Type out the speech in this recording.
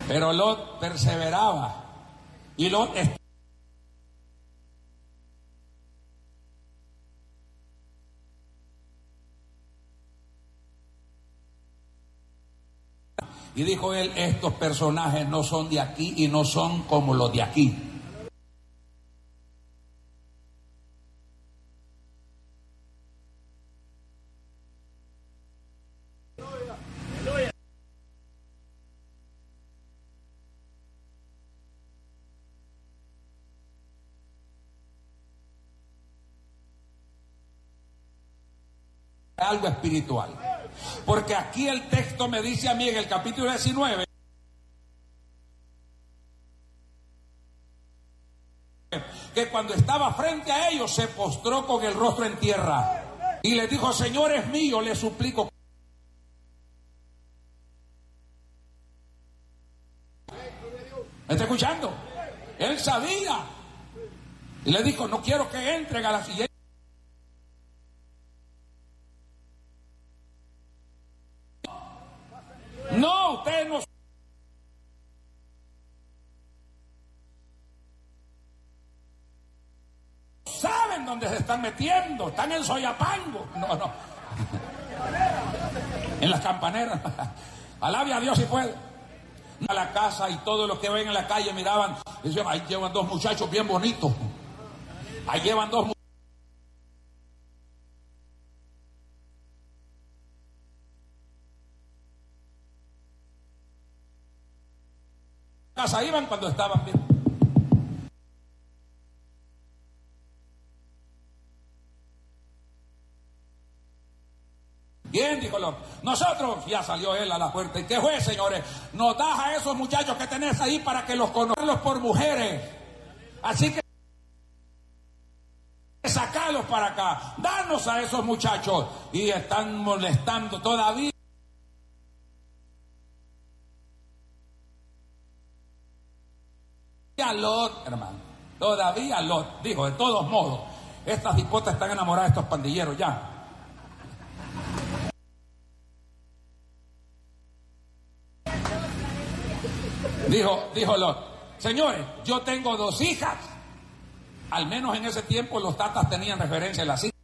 Pero Lot perseveraba. Y Lot y dijo él, estos personajes no son de aquí y no son como los de aquí. Algo espiritual. Porque aquí el texto me dice a mí en el capítulo 19 que cuando estaba frente a ellos se postró con el rostro en tierra y les dijo, señores míos, les suplico. ¿Me está escuchando? Él sabía y le dijo, no quiero que entren a la siguiente. No, ustedes no saben dónde se están metiendo, están en Soyapango. No. En las campaneras. Alabe a Dios si puede. A la casa y todos los que ven en la calle miraban, decían, ahí llevan dos muchachos bien bonitos. Ahí llevan dos muchachos. Casa iban cuando estaban bien. Bien, dijo Lot. Nosotros, ya salió él a la puerta. ¿Y qué fue, señores? Nos das a esos muchachos que tenés ahí para que los conozcanlos por mujeres. Así que sacalos para acá. Danos a esos muchachos. Y están molestando todavía. Lot, hermano, todavía Lot dijo, de todos modos, estas hipotas están enamoradas de estos pandilleros ya. Dijo Lot, señores, yo tengo 2 hijas. Al menos en ese tiempo los tatas tenían referencia a las hijas.